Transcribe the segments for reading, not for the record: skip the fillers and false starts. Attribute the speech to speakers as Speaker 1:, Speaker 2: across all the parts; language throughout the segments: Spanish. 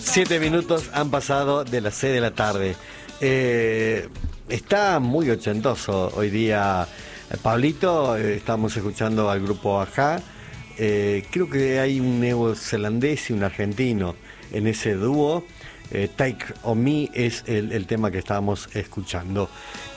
Speaker 1: 7 minutos han pasado de las 6 de la tarde. Está muy ochentoso hoy día, Pablito. Estamos escuchando al grupo Ajá. Creo que hay un neozelandés y un argentino en ese dúo. Take On Me es el tema que estábamos escuchando.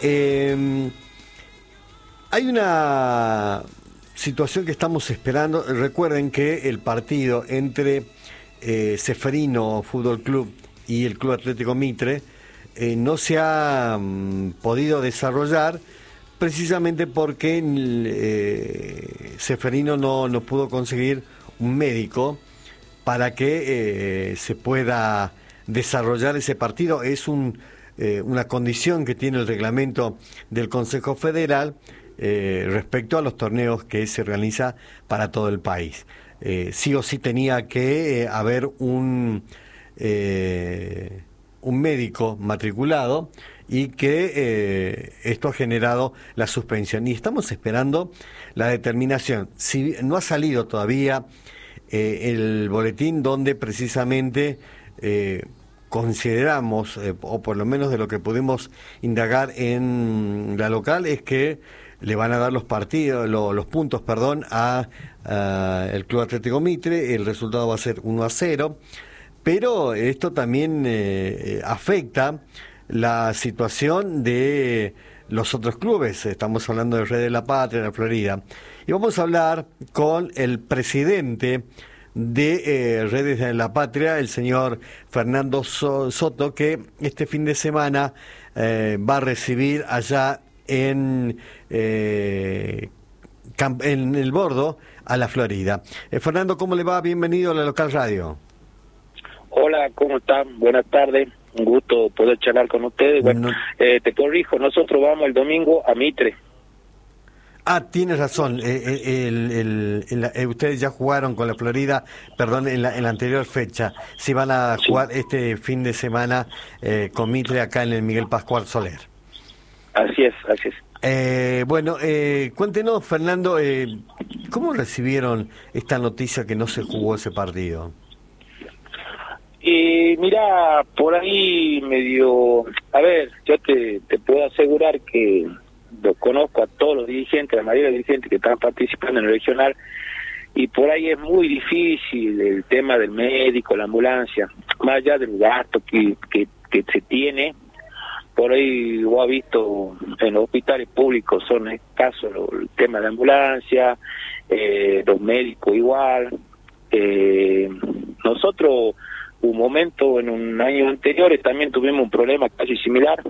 Speaker 1: Hay una situación que estamos esperando. Recuerden que el partido entre Ceferino Fútbol Club y el Club Atlético Mitre no se ha podido desarrollar precisamente porque Ceferino no pudo conseguir un médico para que se pueda desarrollar ese partido. Es una condición que tiene el reglamento del Consejo Federal respecto a los torneos que se realiza para todo el país. Sí o sí tenía que haber un médico matriculado, y que esto ha generado la suspensión. Y estamos esperando la determinación. Si no ha salido todavía el boletín donde precisamente consideramos, o por lo menos de lo que pudimos indagar en la local, es que le van a dar los puntos, a el Club Atlético Mitre. El resultado va a ser 1-0, pero esto también afecta la situación de los otros clubes. Estamos hablando de Redes de la Patria, de la Florida, y vamos a hablar con el presidente de Redes de la Patria, el señor Fernando Soto, que este fin de semana va a recibir allá en el Bordo a la Florida. Fernando, ¿cómo le va? Bienvenido a la Local Radio.
Speaker 2: Hola, ¿cómo están? Buenas tardes, un gusto poder charlar con ustedes. Bueno, te corrijo, nosotros vamos el domingo a Mitre.
Speaker 1: Tienes razón, ustedes ya jugaron con la Florida, perdón, en la anterior fecha. Sí van a jugar este fin de semana con Mitre acá en el Miguel Pascual Soler.
Speaker 2: Así es.
Speaker 1: Bueno, cuéntenos, Fernando, ¿cómo recibieron esta noticia que no se jugó ese partido?
Speaker 2: Mira, por ahí medio... A ver, yo te puedo asegurar que lo conozco a todos los dirigentes, la mayoría de los dirigentes que están participando en el regional, y por ahí es muy difícil el tema del médico, la ambulancia, más allá del gasto que se tiene. Por ahí vos has visto en los hospitales públicos son escasos el tema de ambulancia, los médicos igual. Nosotros un momento en un año anterior también tuvimos un problema casi similar.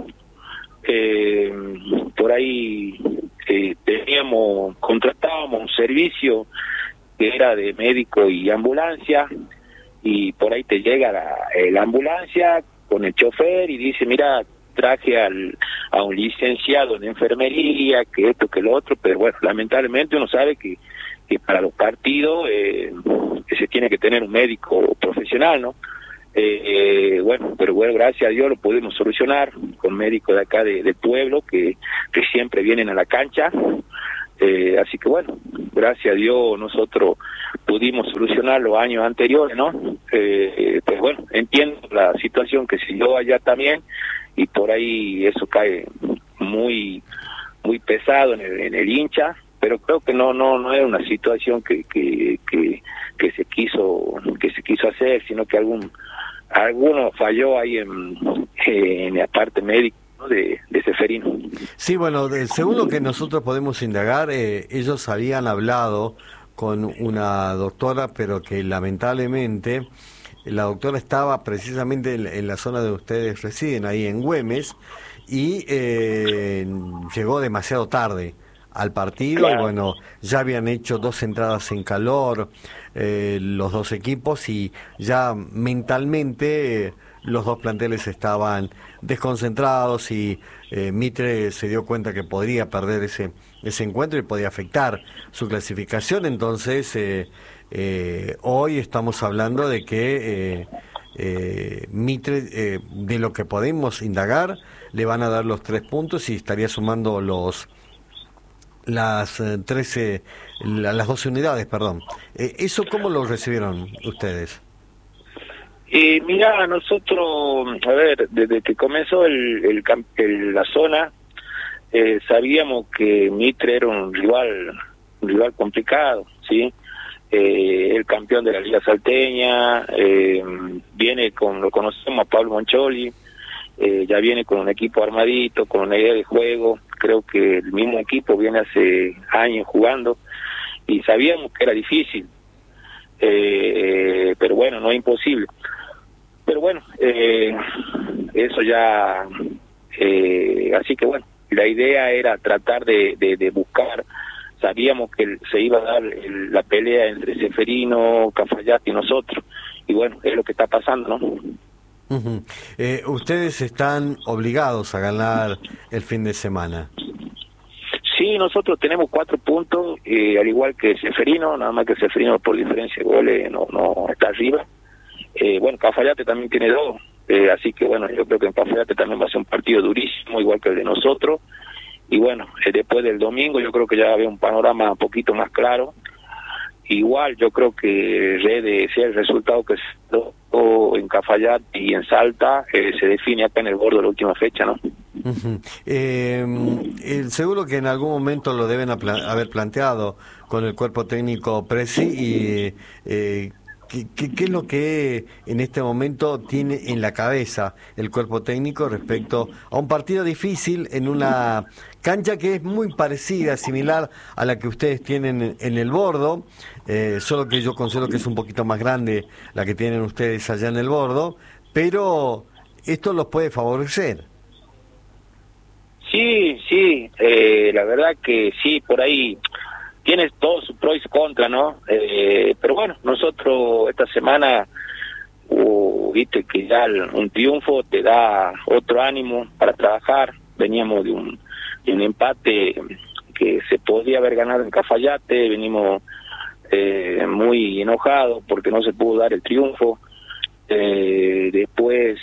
Speaker 2: Por ahí contratábamos un servicio que era de médico y ambulancia, y por ahí te llega la ambulancia con el chofer y dice, mira, traje a un licenciado en enfermería, que esto, que lo otro, pero bueno, lamentablemente uno sabe que para los partidos que se tiene que tener un médico profesional, ¿no? Bueno, pero bueno, gracias a Dios lo pudimos solucionar con médicos de acá del pueblo que siempre vienen a la cancha. Así que bueno, gracias a Dios nosotros pudimos solucionar los años anteriores, ¿no? Pues bueno, entiendo la situación que se dio allá también, y por ahí eso cae muy pesado en el hincha, pero creo que no era una situación que se quiso hacer, sino que alguno falló ahí en la parte médica, ¿no?, de Ceferino.
Speaker 1: Sí, bueno, según lo que nosotros podemos indagar, ellos habían hablado con una doctora, pero que lamentablemente la doctora estaba precisamente en la zona donde ustedes residen, ahí en Güemes, y llegó demasiado tarde al partido. Claro. Y bueno, ya habían hecho 2 entradas en calor los dos equipos, y ya mentalmente los dos planteles estaban desconcentrados, y Mitre se dio cuenta que podría perder ese encuentro y podía afectar su clasificación. Entonces hoy estamos hablando de que Mitre, de lo que podemos indagar, le van a dar los 3 puntos y estaría sumando las 12 unidades, perdón. ¿Eso cómo lo recibieron ustedes?
Speaker 2: Mira, nosotros, a ver, desde que comenzó la zona, sabíamos que Mitre era un rival complicado, ¿sí? El campeón de la Liga Salteña, lo conocemos a Pablo Moncholi, ya viene con un equipo armadito, con una idea de juego. Creo que el mismo equipo viene hace años jugando y sabíamos que era difícil, pero bueno, no es imposible. Pero bueno, eso ya, así que bueno, la idea era tratar de buscar. Sabíamos que se iba a dar la pelea entre Ceferino, Cafayate y nosotros, y bueno, es lo que está pasando, ¿no?
Speaker 1: Uh-huh. Ustedes están obligados a ganar el fin de semana.
Speaker 2: Sí, nosotros tenemos 4 puntos, al igual que Ceferino, nada más que Ceferino por diferencia de goles no está arriba. Bueno, Cafayate también tiene 2, así que bueno, yo creo que en Cafayate también va a ser un partido durísimo, igual que el de nosotros. Y bueno, después del domingo yo creo que ya había un panorama un poquito más claro. Igual yo creo que sea el resultado que se dio en Cafayate y en Salta, se define acá en el Bordo de la última fecha, ¿no?
Speaker 1: Uh-huh. Seguro que en algún momento lo deben haber planteado con el cuerpo técnico Presi y ¿qué es lo que en este momento tiene en la cabeza el cuerpo técnico respecto a un partido difícil en una cancha que es muy parecida, similar a la que ustedes tienen en el Bordo, solo que yo considero que es un poquito más grande la que tienen ustedes allá en el Bordo, pero esto los puede favorecer?
Speaker 2: Sí, la verdad que sí, por ahí tienes todos sus pros y contras, ¿no? Pero bueno, nosotros esta semana, viste que ya un triunfo te da otro ánimo para trabajar. Veníamos de un empate que se podía haber ganado en Cafayate, venimos muy enojados porque no se pudo dar el triunfo. Después,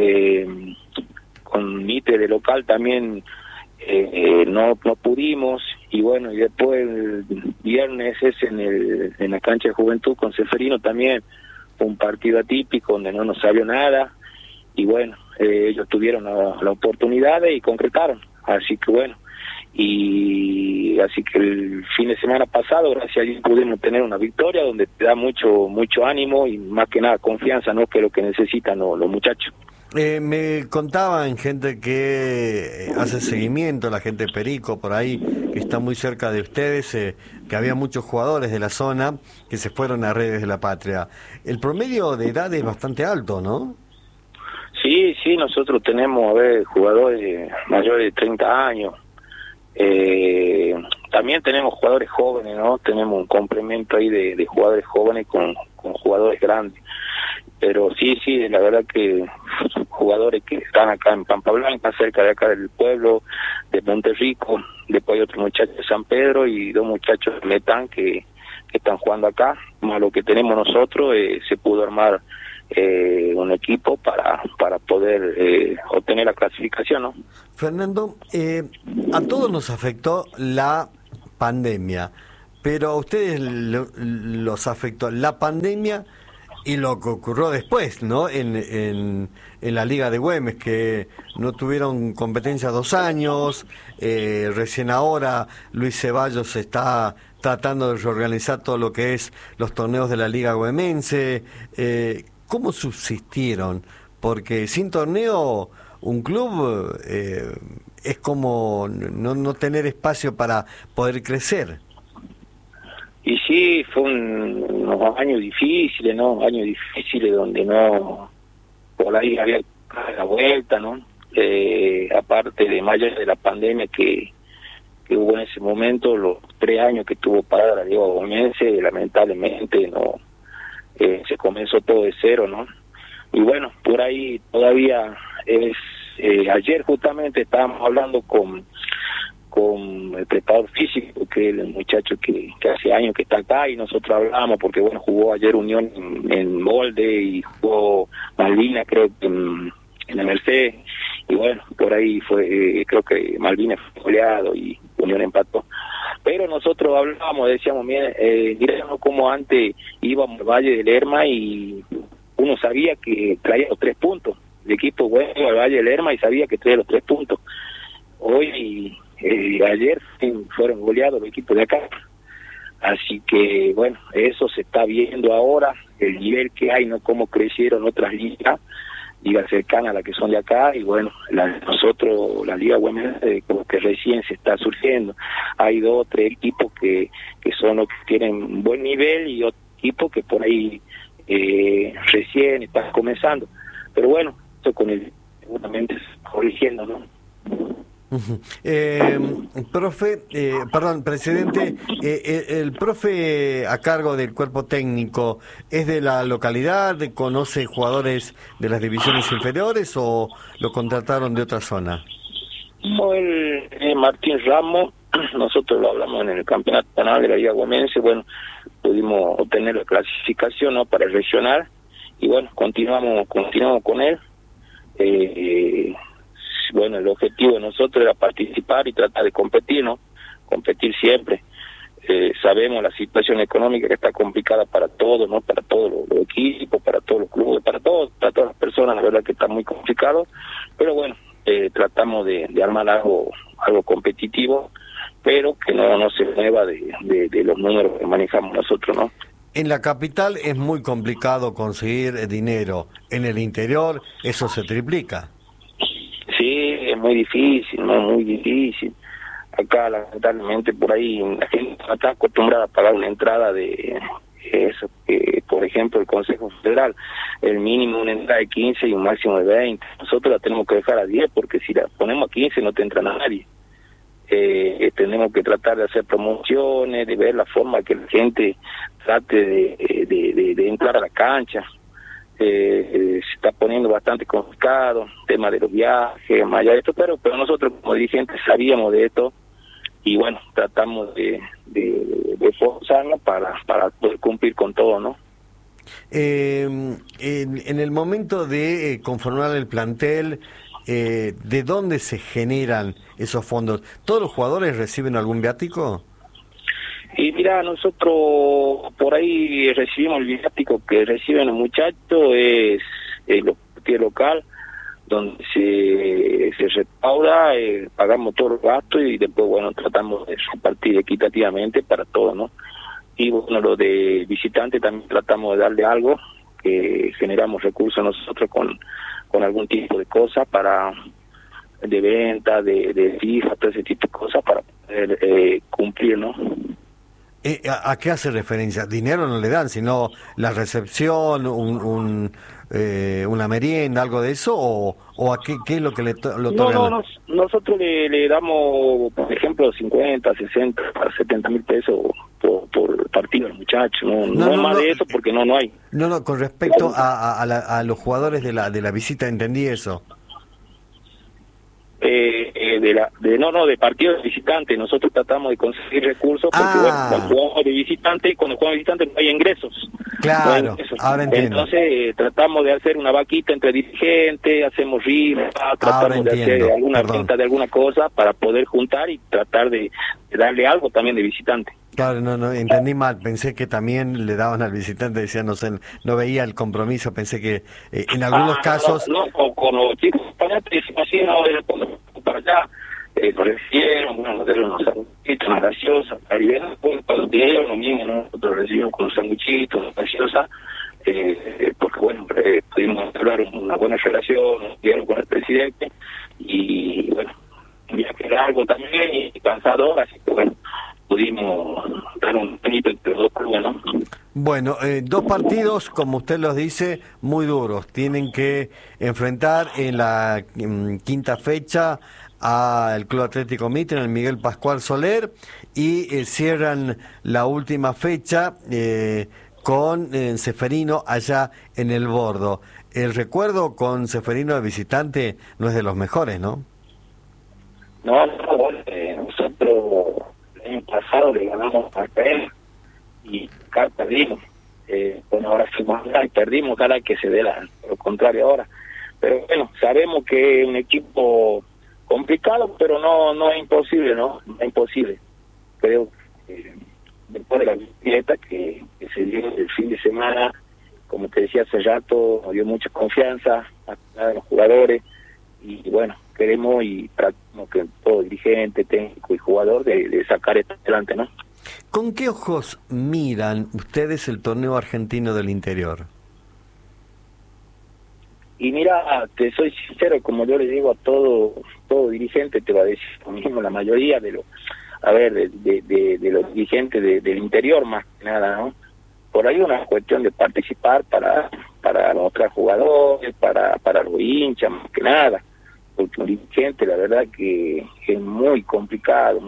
Speaker 2: con Mitre de local también no pudimos, y bueno, y después el viernes en la cancha de Juventud con Ceferino también fue un partido atípico donde no nos salió nada, y bueno, ellos tuvieron la oportunidad y concretaron, así que bueno, y así que el fin de semana pasado gracias a Dios pudimos tener una victoria donde te da mucho ánimo y más que nada confianza, ¿no? Que es lo que necesitan los muchachos.
Speaker 1: Me contaban gente que hace seguimiento, la gente de Perico por ahí, que está muy cerca de ustedes, que había muchos jugadores de la zona que se fueron a Redes de la Patria. El promedio de edad es bastante alto, ¿no?
Speaker 2: Sí, nosotros tenemos, jugadores mayores de 30 años. También tenemos jugadores jóvenes, ¿no? Tenemos un complemento ahí de jugadores jóvenes con jugadores grandes. Pero sí, la verdad que jugadores que están acá en Pampa Blanca, cerca de acá del pueblo, de Monterrico, después hay otro muchacho de San Pedro y 2 muchachos de Metán que están jugando acá, más lo que tenemos nosotros, se pudo armar un equipo para poder obtener la clasificación, ¿no?
Speaker 1: Fernando, a todos nos afectó la pandemia, pero a ustedes los afectó la pandemia y lo que ocurrió después, ¿no? En la Liga de Güemes, que no tuvieron competencia 2 años, recién ahora Luis Ceballos está tratando de reorganizar todo lo que es los torneos de la Liga Güemense. ¿Cómo subsistieron? Porque sin torneo un club es como no tener espacio para poder crecer.
Speaker 2: Y sí, fue unos años difíciles, ¿no? Años difíciles donde no, por ahí había la vuelta, ¿no? Aparte de más allá de la pandemia que hubo en ese momento, los 3 años que tuvo parada la Liga Güemense, lamentablemente no se comenzó todo de cero, ¿no? Y bueno, por ahí todavía ayer justamente estábamos hablando con el preparador físico, que es el muchacho que hace años que está acá, y nosotros hablamos porque bueno, jugó ayer Unión en Molde y jugó Malvina creo que en la Merced, y bueno, por ahí fue, creo que Malvina fue goleado y Unión empató. Pero nosotros hablábamos, decíamos, miramos cómo antes íbamos al Valle del Lerma y uno sabía que traía los 3 puntos. El equipo bueno al Valle de Lerma y sabía que traía los 3 puntos. Hoy, ayer, fueron goleados los equipos de acá. Así que, bueno, eso se está viendo ahora, el nivel que hay, no cómo crecieron otras ligas cercanas a las que son de acá, y bueno, nosotros, la Liga Güemense, como que recién se está surgiendo. Hay 2 o 3 equipos que son los que tienen un buen nivel y otros equipos que por ahí recién están comenzando. Pero bueno, esto con el seguramente se está corrigiendo, ¿no?
Speaker 1: Presidente, el profe a cargo del cuerpo técnico es de la localidad, conoce jugadores de las divisiones inferiores o lo contrataron de otra zona.
Speaker 2: No, Martín Ramos, nosotros lo hablamos en el campeonato nacional de la Liga Güemense, bueno, pudimos obtener la clasificación, ¿no?, para el regional, y bueno, continuamos con él. Bueno, el objetivo de nosotros era participar y tratar de competir, ¿no? Competir siempre. Sabemos la situación económica que está complicada para todos, ¿no? Para todos los equipos, para todos los clubes, para todas las personas, la verdad que está muy complicado. Pero bueno, tratamos de armar algo competitivo, pero que no se mueva de los números que manejamos nosotros, ¿no?
Speaker 1: En la capital es muy complicado conseguir dinero. En el interior eso se triplica.
Speaker 2: Sí, es muy difícil, ¿no? Muy difícil. Acá, lamentablemente, por ahí la gente no está acostumbrada a pagar una entrada de eso, por ejemplo, el Consejo Federal, el mínimo una entrada de 15 y un máximo de 20. Nosotros la tenemos que dejar a 10, porque si la ponemos a 15 no te entra nadie. Tenemos que tratar de hacer promociones, de ver la forma que la gente trate de entrar a la cancha. Se está poniendo bastante complicado, tema de los viajes, más allá de esto, pero nosotros como dirigentes sabíamos de esto y bueno, tratamos de esforzarnos para poder cumplir con todo, ¿no?
Speaker 1: En el momento de conformar el plantel, ¿de dónde se generan esos fondos? ¿Todos los jugadores reciben algún viático?
Speaker 2: Y mira, nosotros por ahí recibimos el viático que reciben los muchachos, es el partido local, donde se recauda, pagamos todos los gastos y después, bueno, tratamos de repartir equitativamente para todos, ¿no? Y bueno, lo de visitante también tratamos de darle algo, que generamos recursos nosotros con algún tipo de cosas de venta, de FIFA, todo ese tipo de cosas para poder cumplir, ¿no?
Speaker 1: ¿A qué hace referencia? Dinero no le dan, sino la recepción, una merienda, algo de eso, o a qué es lo que le otorgan.
Speaker 2: No, nosotros le damos, por ejemplo, 50, 60, 70 mil pesos por partido al muchacho, no más de eso porque no hay.
Speaker 1: No, con respecto a los jugadores de la visita, entendí eso. De partidos de visitante, nosotros tratamos de conseguir recursos porque cuando jugamos de visitante, no hay ingresos. Claro,
Speaker 2: no hay ingresos.
Speaker 1: Ahora entiendo.
Speaker 2: Entonces tratamos de hacer una vaquita entre dirigentes, hacemos rifas, tratamos de hacer alguna venta de alguna cosa para poder juntar y tratar de darle algo también de visitante.
Speaker 1: Claro, no, entendí mal, pensé que también le daban al visitante, decía, no veía el compromiso, pensé que en algunos casos...
Speaker 2: No, con los chicos españoles, así, no, para allá, nos recibieron, bueno, nos dieron unos sanguchitos, unas gaseosas, cuando ellos lo mismo, nosotros recibimos con los sanguchitos, unas gaseosas, porque bueno, pudimos hablar una buena relación, nos dieron con el presidente, y bueno, un viaje largo también, y cansador, así que bueno, pudimos dar un penito entre los dos clubes, ¿no?
Speaker 1: Bueno, 2 partidos, como usted los dice, muy duros. Tienen que enfrentar en la quinta fecha al Club Atlético Mitre, en el Miguel Pascual Soler, y cierran la última fecha con Ceferino allá en el Bordo. El recuerdo con Ceferino de visitante no es de los mejores, ¿no?
Speaker 2: No, nosotros el año pasado le ganamos a Cael y acá perdimos. Bueno, ahora fuimos y perdimos, ojalá que se dé lo contrario ahora. Pero bueno, sabemos que es un equipo complicado, pero no es imposible, ¿no? No es imposible. Creo que después de la fiesta que se dio el fin de semana como te decía hace rato, nos dio mucha confianza a los jugadores, y bueno, queremos y tratamos que todo dirigente, técnico y jugador de sacar esto adelante, ¿no?
Speaker 1: ¿Con qué ojos miran ustedes el torneo argentino del interior?
Speaker 2: Y mira, te soy sincero, como yo le digo a todo dirigente, te va a decir lo mismo, la mayoría de los, de los dirigentes del interior más que nada, ¿no? Por ahí una cuestión de participar para los otros jugadores, para los hinchas, más que nada, porque un dirigente, la verdad que es muy complicado,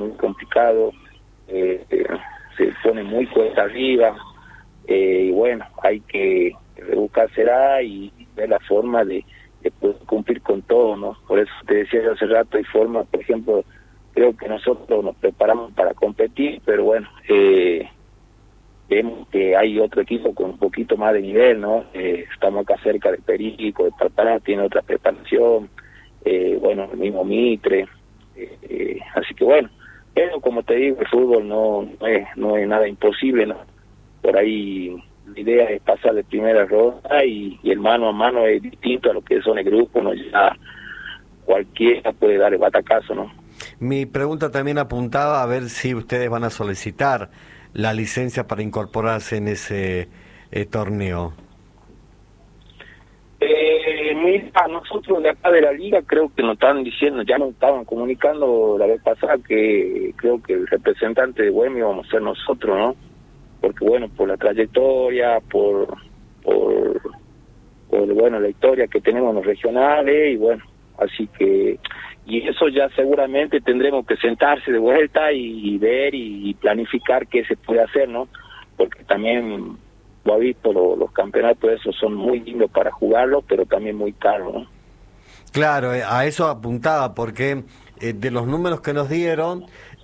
Speaker 2: se pone muy cuesta arriba, y bueno, hay que rebuscársela y ver la forma de poder cumplir con todo, ¿no? Por eso te decía yo hace rato, hay forma, por ejemplo, creo que nosotros nos preparamos para competir, pero bueno, vemos que hay otro equipo con un poquito más de nivel, ¿no? Estamos acá cerca del Perico, de Parpará, tiene otra preparación, bueno, el mismo Mitre, así que bueno, pero como te digo, el fútbol no es nada imposible, ¿no? Por ahí la idea es pasar de primera ronda y el mano a mano es distinto a lo que son el grupo, ¿no? Ya cualquiera puede dar el batacazo, ¿no?
Speaker 1: Mi pregunta también apuntaba a ver si ustedes van a solicitar la licencia para incorporarse en ese torneo.
Speaker 2: Mira, nosotros de acá de la liga creo que nos estaban diciendo, ya nos estaban comunicando la vez pasada que creo que el representante de Güemes vamos a ser nosotros, ¿no? Porque bueno, por la trayectoria, por bueno, la historia que tenemos en los regionales, y bueno, así que, y eso ya seguramente tendremos que sentarse de vuelta y ver y planificar qué se puede hacer, ¿no? Porque también lo ha visto, los campeonatos esos son muy lindos para jugarlos, pero también muy caros, ¿no?
Speaker 1: Claro, a eso apuntaba, porque de los números que nos dieron,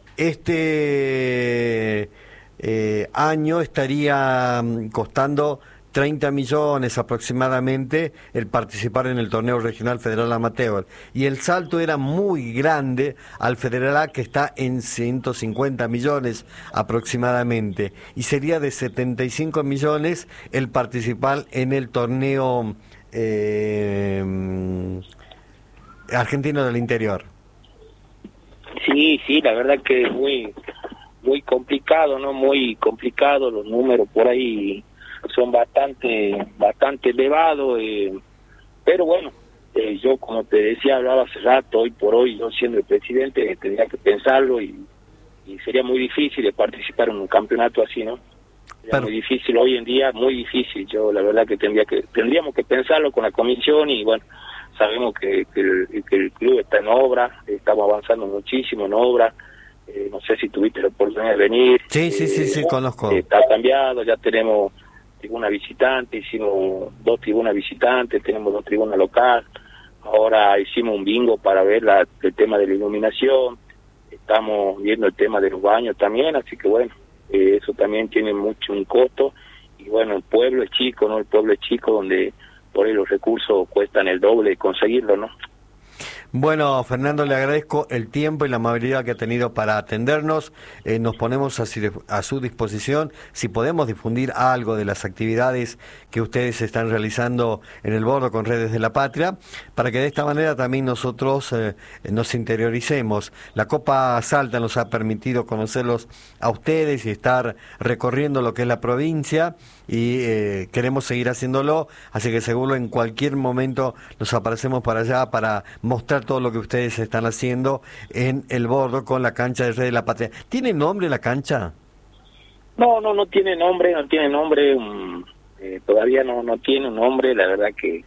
Speaker 1: este año estaría costando 30 millones aproximadamente el participar en el torneo regional federal amateur, y el salto era muy grande al federal A, que está en 150 millones aproximadamente, y sería de 75 millones el participar en el torneo argentino del interior.
Speaker 2: Sí, la verdad que es muy complicado, ¿no? Muy complicado, los números por ahí son bastante elevados, pero bueno, yo como te decía, hablaba hace rato, hoy por hoy, yo siendo el presidente, tendría que pensarlo y sería muy difícil de participar en un campeonato así, ¿no? Sería muy difícil hoy en día, muy difícil. Yo la verdad que tendríamos que pensarlo con la comisión, y bueno, sabemos que el club está en obra, estamos avanzando muchísimo en obra. No sé si tuviste la oportunidad de venir.
Speaker 1: Sí, conozco.
Speaker 2: Está cambiado, ya tenemos tribuna visitante, hicimos 2 tribunas visitantes, tenemos 2 tribunas local, ahora hicimos un bingo para ver el tema de la iluminación, estamos viendo el tema de los baños también, así que bueno, eso también tiene un costo, y bueno, el pueblo es chico, ¿no? El pueblo es chico, donde por ahí los recursos cuestan el doble de conseguirlo, ¿no?
Speaker 1: Bueno, Fernando, le agradezco el tiempo y la amabilidad que ha tenido para atendernos. Nos ponemos a su disposición si podemos difundir algo de las actividades que ustedes están realizando en el Bordo con Redes de la Patria, para que de esta manera también nosotros nos interioricemos. La Copa Salta nos ha permitido conocerlos a ustedes y estar recorriendo lo que es la provincia, y queremos seguir haciéndolo, así que seguro en cualquier momento nos aparecemos para allá para mostrar todo lo que ustedes están haciendo en el Bordo con la cancha de Redes de la Patria. ¿Tiene nombre la cancha?
Speaker 2: No tiene nombre, todavía no tiene un nombre, la verdad que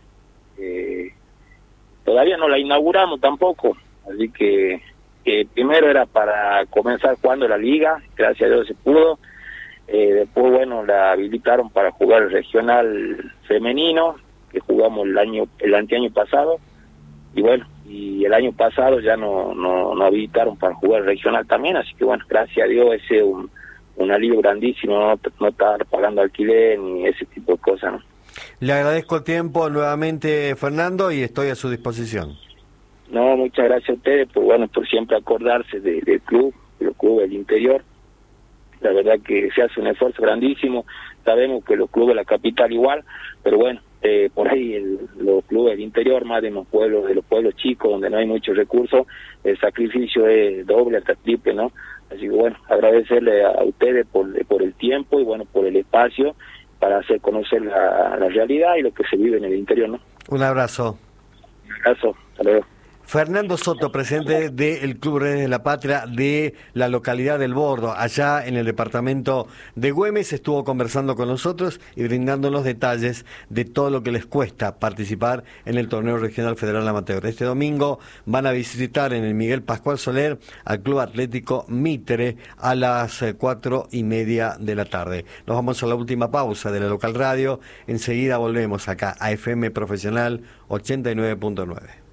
Speaker 2: todavía no la inauguramos tampoco, así que primero era para comenzar jugando la liga, gracias a Dios se pudo. Después, bueno, la habilitaron para jugar el regional femenino, que jugamos el anteaño pasado, y bueno, y el año pasado ya no habilitaron para jugar el regional también, así que bueno, gracias a Dios ese es un alivio grandísimo, no estar pagando alquiler ni ese tipo de cosas, ¿no?
Speaker 1: Le agradezco el tiempo nuevamente, Fernando, y estoy a su disposición.
Speaker 2: No, muchas gracias a ustedes por siempre acordarse del club, del interior. La verdad que se hace un esfuerzo grandísimo, sabemos que los clubes de la capital igual, pero bueno, por ahí los clubes del interior, más de los pueblos chicos, donde no hay muchos recursos, el sacrificio es doble hasta triple, ¿no? Así que bueno, agradecerle a ustedes por el tiempo y bueno, por el espacio para hacer conocer la realidad y lo que se vive en el interior, ¿no?
Speaker 1: Un abrazo.
Speaker 2: Un abrazo, hasta luego.
Speaker 1: Fernando Soto, presidente del Club Redes de la Patria de la localidad del Bordo, allá en el departamento de Güemes, estuvo conversando con nosotros y brindándonos detalles de todo lo que les cuesta participar en el torneo regional federal amateur. Este domingo van a visitar en el Miguel Pascual Soler al Club Atlético Mitre a las 4:30 de la tarde. Nos vamos a la última pausa de la local radio, enseguida volvemos acá a FM Profesional 89.9.